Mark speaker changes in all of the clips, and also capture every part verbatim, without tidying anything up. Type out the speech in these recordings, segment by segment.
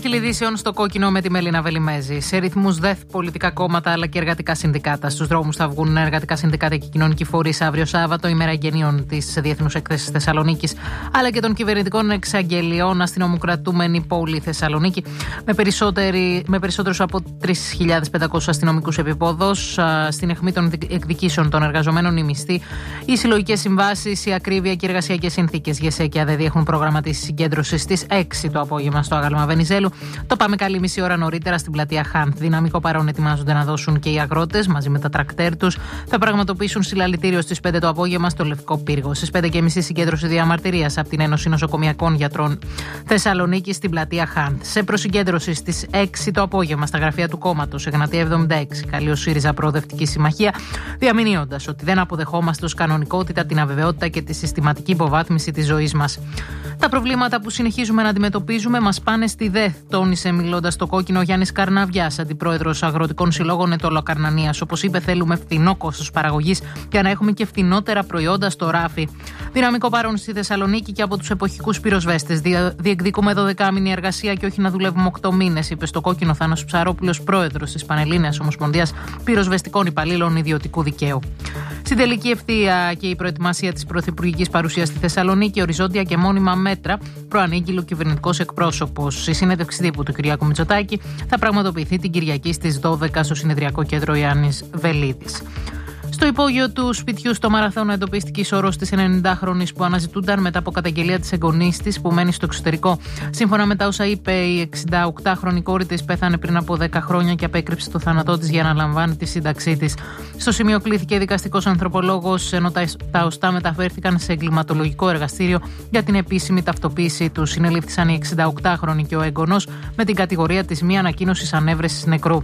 Speaker 1: Φάκελοι ειδήσεων στο κόκκινο με τη Μελίνα Βελιμέζη. Σε ρυθμούς ΔΕΘ, πολιτικά κόμματα αλλά και εργατικά συνδικάτα. Στους δρόμους θα βγουν εργατικά συνδικάτα και κοινωνικοί φορείς αύριο Σάββατο, ημέρα εγγενείων της Διεθνούς Έκθεσης Θεσσαλονίκης, αλλά και των κυβερνητικών εξαγγελιών αστυνομοκρατούμενη πόλη Θεσσαλονίκη, με, με περισσότερους από τρεις χιλιάδες πεντακόσιους αστυνομικούς επιπόδος. Στην αιχμή των εκδικήσεων των εργαζομένων, οι μισθοί, οι συλλογικές συμβάσεις, η ακρίβεια και οι εργασιακές συνθήκες. ΓΕΣΕ και ΑΔΕΔ έχουν προγραμματίσει συγκέντρωση στις έξι το απόγευμα στο άγαλμα Βενιζέλου. Το πάμε καλή μισή ώρα νωρίτερα στην πλατεία Χάνθ. Δυναμικό παρόν ετοιμάζονται να δώσουν και οι αγρότες μαζί με τα τρακτέρ τους. Θα πραγματοποιήσουν συλλαλητήριο στις πέντε το απόγευμα στο Λευκό Πύργο. Στις πέντε και μισή συγκέντρωση διαμαρτυρίας από την Ένωση Νοσοκομιακών Γιατρών Θεσσαλονίκη στην πλατεία Χάνθ. Σε προσυγκέντρωση στις έξι το απόγευμα στα γραφεία του κόμματος Εγνατία εβδομήντα έξι, καλεί ο ΣΥΡΙΖΑ Προοδευτική Συμμαχία, διαμηνύοντας ότι δεν αποδεχόμαστε ως κανονικότητα την αβεβαιότητα και τη συστηματική υποβάθμιση της ζωής μας. Τα προβλήματα που συνεχίζουμε να αντιμετωπίζουμε μας πάνε στη ΔΕΘ, τόνισε μιλώντας στο κόκκινο ο Γιάννης Καρναβιάς, αντιπρόεδρος Αγροτικών Συλλόγων Ετωλοκαρνανίας. Όπως είπε, θέλουμε φθηνό κόστος παραγωγής για να έχουμε και φθηνότερα προϊόντα στο ράφι. Δυναμικό παρόν στη Θεσσαλονίκη και από τους εποχικούς πυροσβέστες. Διεκδικούμε δωδεκάμηνη εργασία και όχι να δουλεύουμε οκτώ μήνες, είπε στο κόκκινο Θάνος Ψαρόπουλος, πρόεδρος της Πανελλήνιας Ομοσπονδίας Πυροσβεστικών Υπαλλήλων Ιδιωτικού Δικαίου. Στην τελική ευθεία και η προετοιμασία της πρωθυπουργικής παρουσίας στη Θεσσαλονίκη, οριζόντια και μόνιμα μέτρα, προανήγγειλε ο κυβερνητικός εκπρόσωπος. Η συνέντευξη τύπου του Κυριάκου Μητσοτάκη θα πραγματοποιηθεί την Κυριακή στις δώδεκα στο Συνεδριακό Κέντρο Ιάννης Βελίδης. Στο υπόγειο του σπιτιού στο Μαραθώνα εντοπίστηκε η σωρός της ενενηντάχρονης που αναζητούνταν μετά από καταγγελία της εγγονής της που μένει στο εξωτερικό. Σύμφωνα με τα όσα είπε, η εξηνταοκτάχρονη κόρη της πέθανε πριν από δέκα χρόνια και απέκρυψε το θάνατό της για να λαμβάνει τη σύνταξή της. Στο σημείο κλήθηκε δικαστικός ανθρωπολόγος, ενώ τα οστά μεταφέρθηκαν σε εγκληματολογικό εργαστήριο για την επίσημη ταυτοποίησή τους. Συνελήφθησαν η εξηνταοκτάχρονη και ο εγγονός με την κατηγορία της μη ανακοίνωσης ανέβρεσης νεκρού.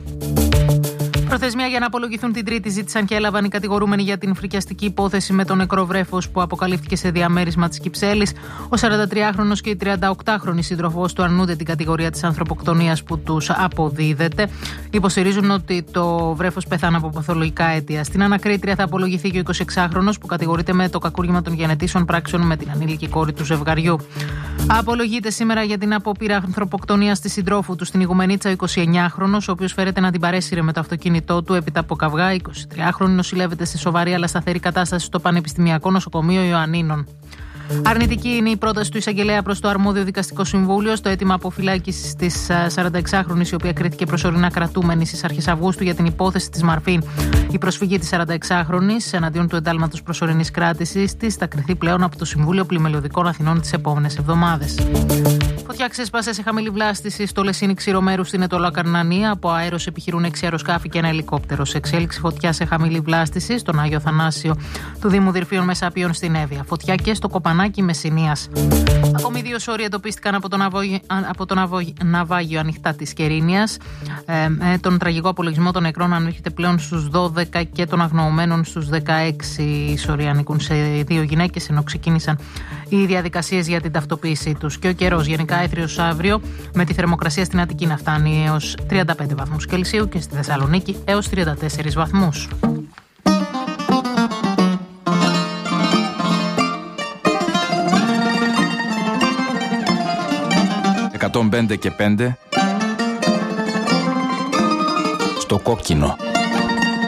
Speaker 1: Προθεσμία για να απολογηθούν την Τρίτη ζήτησαν και έλαβαν οι κατηγορούμενοι για την φρικιαστική υπόθεση με το νεκρό βρέφος που αποκαλύφθηκε σε διαμέρισμα της Κυψέλης. Ο σαραντατριάχρονος και η τριανταοκτάχρονη σύντροφός του αρνούνται την κατηγορία της ανθρωποκτονίας που τους αποδίδεται. Υποστηρίζουν ότι το βρέφος πέθανε από παθολογικά αίτια. Στην ανακρίτρια θα απολογηθεί και ο εικοσιεξάχρονος που κατηγορείται με το κακούργημα των γενετήσεων πράξεων με την ανήλικη κόρη του ζευγαριού. Απολογείται σήμερα για την απόπειρα ανθρωποκτονίας της συντρόφου του στην Ηγουμενίτσα ο εικοσιεννιάχρονος, ο οποίος φέρεται να την παρέσυρε με το αυτοκίνητό του έπειτα από καυγά. εικοσιτριάχρονη νοσηλεύεται σε σοβαρή αλλά σταθερή κατάσταση στο Πανεπιστημιακό Νοσοκομείο Ιωαννίνων. Αρνητική είναι η πρόταση του εισαγγελέα προς το αρμόδιο δικαστικό συμβούλιο στο αίτημα αποφυλάκησης της σαρανταεξάχρονης, η οποία κρίθηκε προσωρινά κρατούμενη στις αρχές Αυγούστου για την υπόθεση της Μαρφίν. Η προσφυγή της σαρανταεξάχρονης εναντίον του εντάλματος προσωρινής κράτησης της θα κριθεί πλέον από το Συμβούλιο Πλημελιωδικών Αθηνών τις επόμενες εβδομάδες. Φωτιά ξέσπασε σε χαμηλή βλάστηση στο Λεσίνι Ξηρομέρου στην Ετωλοκαρνανία. Από αέρος επιχειρούν έξι αεροσκάφη και ένα ελικόπτερο. Σε εξέλιξη φωτιά σε χαμηλή βλάστηση στον Άγιο Θανάσιο του Δήμου Δυρφίων Μεσάπιων στην Εύβοια. Φωτιά και στο Κοπανάκι Μεσσηνίας. Ακόμη δύο σώροι εντοπίστηκαν από τον, αβο... από τον αβο... ναυάγιο ανοιχτά της Κερίνιας. Ε, με τον τραγικό απολογισμό των νεκρών ανέρχεται πλέον στους δώδεκα και των αγνοωμένων στους δεκαέξι. Οι σώροι ανήκουν σε δύο γυναίκες, ενώ ξεκίνησαν οι διαδικασίες για την ταυτοποίησή τους. Και ο καιρός γενικά έθριος αύριο, με τη θερμοκρασία στην Αττική να φτάνει έως τριάντα πέντε βαθμούς Κελσίου και στη Θεσσαλονίκη έως τριάντα τέσσερις βαθμούς.
Speaker 2: εκατόν πέντε και πέντε στο κόκκινο.